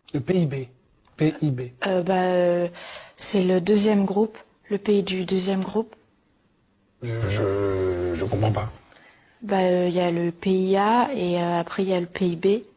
Le PIB. PIB. C'est le deuxième groupe, le pays du deuxième groupe. Je comprends pas. Il y a le PIA et après il y a le PIB.